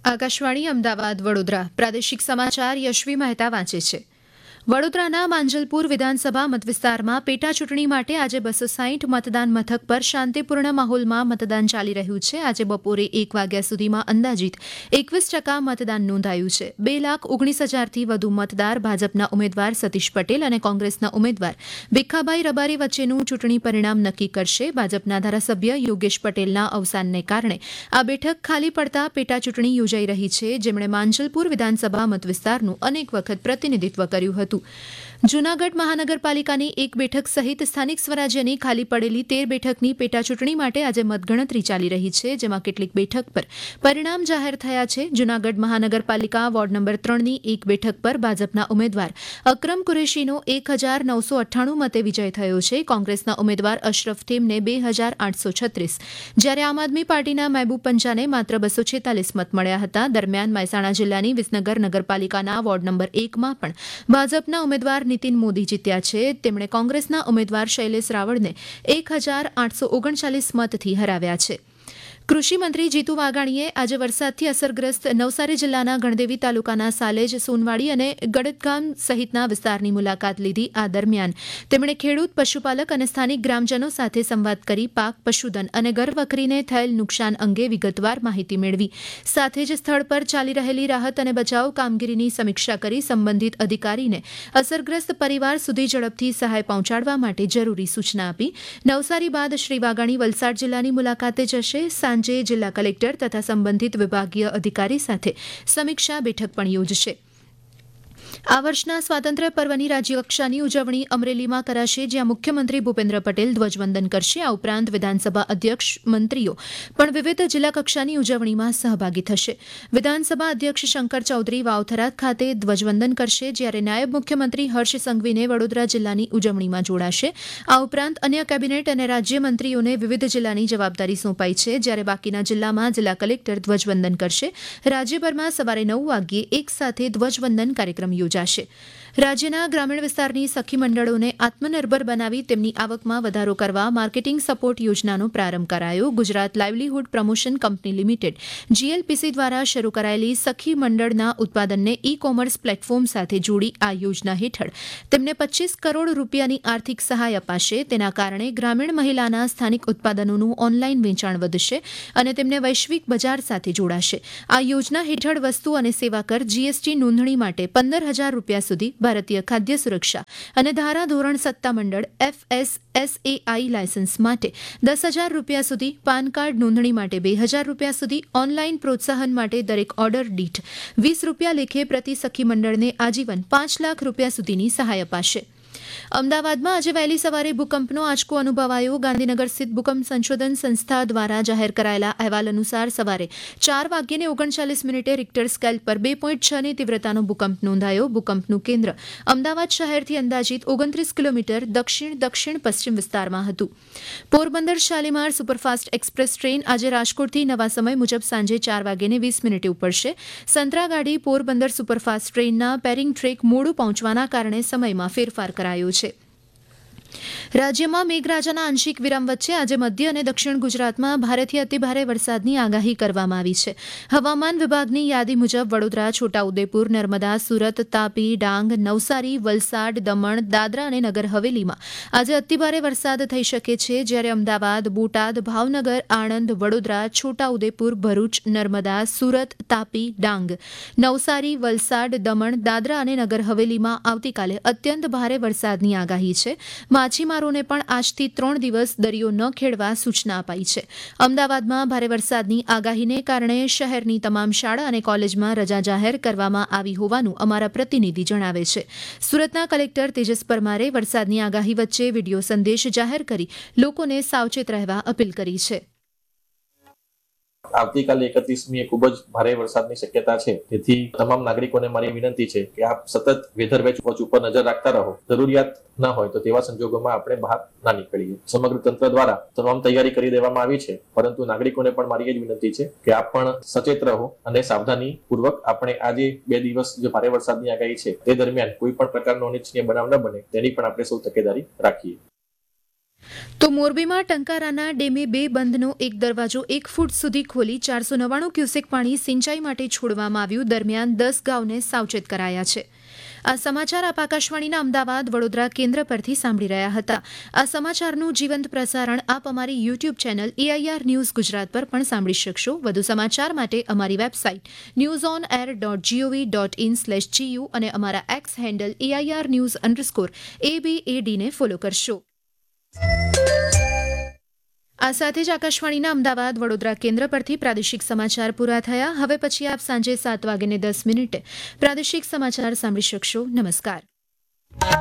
આકાશવાણી અમદાવાદ વડોદરા પ્રાદેશિક સમાચાર યશવી મહેતા વાંચે છે. વડોદરાના માંજલપુર વિધાનસભા મતવિસ્તારમાં પેટા ચૂંટણી માટે આજે 260 મતદાન મથક પર શાંતિપૂર્ણ માહોલમાં મતદાન ચાલી રહ્યું છે. આજે બપોરે 1 વાગ્યા સુધીમાં અંદાજિત 21% મતદાન નોંધાયું છે. 2,19,000થી વધુ મતદાર ભાજપના ઉમેદવાર સતીશ પટેલ અને કોંગ્રેસના ઉમેદવાર ભીખાભાઈ રબારી વચ્ચેનું ચૂંટણી પરિણામ નક્કી કરશે. ભાજપના ધારાસભ્ય યોગેશ પટેલના અવસાનને કારણે આ બેઠક ખાલી પડતા પેટા ચૂંટણી યોજાઈ રહી છે, જેમણે માંજલપુર વિધાનસભા મતવિસ્તારનું અનેક વખત પ્રતિનિધિત્વ કર્યું હતું. જૂનાગઢ મહાનગરપાલિકાની એક બેઠક સહિત સ્થાનિક સ્વરાજ્યની ખાલી પડેલી 13 બેઠકની પેટા ચૂંટણી માટે આજે મતગણતરી ચાલી રહી છે, જેમાં કેટલીક બેઠક પર પરિણામ જાહેર થયા છે. જૂનાગઢ મહાનગરપાલિકા વોર્ડ નંબર 3ની એક બેઠક પર ભાજપના ઉમેદવાર અકરમ કુરેશીનો 1,998 મતે વિજય થયો છે. કોંગ્રેસના ઉમેદવાર અશરફ થેમને 2,836, જ્યારે આમ આદમી પાર્ટીના મહેબૂબ પંજાને માત્ર 246 મત મળ્યા હતા. દરમિયાન મહેસાણા જિલ્લાની વિસનગર નગરપાલિકાના વોર્ડ નંબર 1માં પણ ભાજપના ઉમેદવાર નીતિન મોદી જીત્યા છે. તેમણે કોંગ્રેસના ઉમેદવાર શૈલેષ રાવળને 1,839 મતથી હરાવ્યા છે. કૃષિ મંત્રી જીતુ વાઘાણીએ આજે વરસાદથી અસરગ્રસ્ત નવસારી જિલ્લાના ગણદેવી તાલુકાના સાલેજ, સોનવાડી અને ગડતગામ સહિતના વિસ્તારની મુલાકાત લીધી. આ દરમિયાન તેમણે ખેડૂત, પશુપાલક અને સ્થાનિક ગ્રામજનો સાથે સંવાદ કરી પાક, પશુધન અને ઘરવખરીને થયેલ નુકસાન અંગે વિગતવાર માહિતી મેળવી. સાથે જ સ્થળ પર ચાલી રહેલી રાહત અને બચાવ કામગીરીની સમીક્ષા કરી સંબંધિત અધિકારીને અસરગ્રસ્ત પરિવાર સુધી ઝડપથી સહાય પહોંચાડવા માટે જરૂરી સૂચના આપી. નવસારી બાદ શ્રી વાઘાણી વલસાડ જિલ્લાની મુલાકાતે જશે. સાંજે જિલ્લા કલેક્ટર તથા સંબંધિત વિભાગીય અધિકારી સાથે સમીક્ષા બેઠક પણ યોજશે. આ વર્ષના સ્વાતંત્ર્ય પર્વની રાજ્યકક્ષાની ઉજવણી અમરેલીમાં કરાશે, જ્યાં મુખ્યમંત્રી ભૂપેન્દ્ર પટેલ ધ્વજવંદન કરશે. આ ઉપરાંત વિધાનસભા અધ્યક્ષ, મંત્રીઓ પણ વિવિધ જિલ્લા કક્ષાની ઉજવણીમાં સહભાગી થશે. વિધાનસભા અધ્યક્ષ શંકર ચૌધરી વાવથરા ખાતે ધ્વજવંદન કરશે, જ્યારે નાયબ મુખ્યમંત્રી હર્ષ સંઘવીને વડોદરા જિલ્લાની ઉજવણીમાં જોડાશે. આ ઉપરાંત અન્ય કેબિનેટ અને રાજ્યમંત્રીઓને વિવિધ જિલ્લાની જવાબદારી સોંપાઈ છે, જ્યારે બાકીના જિલ્લામાં જિલ્લા કલેક્ટર ધ્વજવંદન કરશે. રાજ્યભરમાં સવારે 9 વાગ્યે એક સાથે ધ્વજવંદન કાર્યક્રમ યોજાશે. રાજ્યના ગ્રામીણ વિસ્તારની સખી મંડળોને આત્મનિર્ભર બનાવી તેમની આવકમાં વધારો કરવા માર્કેટિંગ સપોર્ટ યોજનાનો પ્રારંભ કરાયો. Gujarat livelihood promotion company limited GLPC દ્વારા શરૂ કરાયેલી સખી મંડળના ઉત્પાદનને ઈ-કોમર્સ પ્લેટફોર્મ સાથે જોડી આ યોજના હેઠળ તેમને 25 કરોડ રૂપિયાની આર્થિક સહાય અપાશે. તેના કારણે ગ્રામીણ મહિલાના સ્થાનિક ઉત્પાદનોનું ઓનલાઈન વેચાણ વધશે અને તેમને વૈશ્વિક બજાર સાથે જોડાશે. આ યોજના હેઠળ વસ્તુ અને સેવા કર GST નોંધણી માટે 15,000 રૂપિયા સુધી, ભારતીય ખાદ્ય સુરક્ષા અને ધારાધોરણ સત્તામંડળ FSSAI લાયસન્સ માટે 10,000 રૂપિયા સુધી, પાન કાર્ડ નોંધણી માટે 2,000 રૂપિયા સુધી, ઓનલાઈન પ્રોત્સાહન માટે દરેક ઓર્ડર દીઠ 20 રૂપિયા લેખે પ્રતિ સખી મંડળને આજીવન 5 લાખ રૂપિયા સુધીની સહાય અપાશે. અમદાવાદમાં આજે વહેલી સવારે ભૂકંપનો આંચકો અનુભવાયો. ગાંધીનગર સ્થિત ભૂકંપ સંશોધન સંસ્થા દ્વારા જાહેર કરાયેલા અહેવાલ અનુસાર સવારે 4:39 રિક્ટર સ્કેલ પર 2.6ની તીવ્રતાનો ભૂકંપ નોંધાયો. ભૂકંપનું કેન્દ્ર અમદાવાદ શહેરથી અંદાજિત 29 કિલોમીટર દક્ષિણ પશ્ચિમ વિસ્તારમાં હતું. Porbandar Shalimar superfast express train આજે રાજકોટથી નવા સમય મુજબ સાંજે 4:20 ઉપડશે. સંતરાગાડી પોરબંદર સુપરફાસ્ટ ટ્રેનના પેરિંગ ટ્રેક મોડું પહોંચવાના કારણે સમયમાં ફેરફાર કરાયો છે. રાજ્યમાં મેઘરાજાના આંશિક વિરામ વચ્ચે આજે મધ્ય અને દક્ષિણ ગુજરાતમાં ભારેથી અતિભારે વરસાદની આગાહી કરવામાં આવી છે. હવામાન વિભાગની યાદી મુજબ વડોદરા, છોટાઉદેપુર, નર્મદા, સુરત, તાપી, ડાંગ, નવસારી, વલસાડ, દમણ, દાદરા અને નગર હવેલીમાં આજે અતિભારે વરસાદ થઈ શકે છે, જ્યારે અમદાવાદ, બોટાદ, ભાવનગર, આણંદ, વડોદરા, છોટાઉદેપુર, ભરૂચ, નર્મદા, સુરત, તાપી, ડાંગ, નવસારી, વલસાડ, દમણ, દાદરા અને નગર હવેલીમાં આવતીકાલે અત્યંત ભારે વરસાદની આગાહી છે. માછીમારોને પણ આજથી 3 દિવસ દરિયો ન ખેડવા સૂચના અપાઈ છે. અમદાવાદમાં ભારે વરસાદની આગાહીને કારણે શહેરની તમામ શાળા અને કોલેજમાં રજા જાહેર કરવામાં આવી હોવાનું અમારા પ્રતિનિધિ જણાવે છે. સુરતના કલેક્ટર તેજસ પરમારે વરસાદની આગાહી વચ્ચે વિડીયો સંદેશ જાહેર કરી લોકોને સાવચેત રહેવા અપીલ કરી છે. આવતીકાલે 31મીએ ખૂબ જ ભારે વરસાદની શક્યતા છે, તેથી તમામ નાગરિકોને મારી વિનંતી છે કે આપ સતત વેધર વોચ ઉપર નજર રાખતા રહો. જરૂરિયાત ન હોય તો તેવા સંજોગોમાં આપણે બહાર ના નીકળીએ. સમગ્ર તંત્ર દ્વારા તમામ તૈયારી કરી દેવામાં આવી છે, પરંતુ નાગરિકોને પણ મારી એ જ વિનંતી છે કે આપ પણ સચેત રહો અને સાવધાની પૂર્વક આપણે આજે 2 દિવસ જે ભારે વરસાદની આગાહી છે તે દરમિયાન કોઈ પણ પ્રકારનો અનિચ્છનીય બનાવ ન બને તેની પણ આપણે સૌ તકેદારી રાખીએ. તો મોરબીમાં ટંકારાના ડેમે 2 બંધનો એક દરવાજો 1 ફૂટ સુધી ખોલી 499 ક્યુસેક પાણી સિંચાઈ માટે છોડવામાં આવ્યું. દરમિયાન 10 ગામને સાવચેત કરાયા છે. આ સમાચાર આપ આકાશવાણીના અમદાવાદ વડોદરા કેન્દ્ર પરથી સાંભળી રહ્યા હતા. આ સમાચારનું જીવંત પ્રસારણ આપ અમારી YouTube channel AIR news Gujarat પર પણ સાંભળી શકશો. વધુ સમાચાર માટે અમારી વેબસાઇટ newsonair.gov.in/gu અને અમારા એક્સ હેન્ડલ AIR_news_ABAD ને ફોલો કરશો. આ સાથે જ આકાશવાણીના અમદાવાદ વડોદરા કેન્દ્ર પરથી પ્રાદેશિક સમાચાર પૂરા થયા. હવે પછી આપ સાંજે 7:10 પ્રાદેશિક સમાચાર સાંભળી શકશો. નમસ્કાર.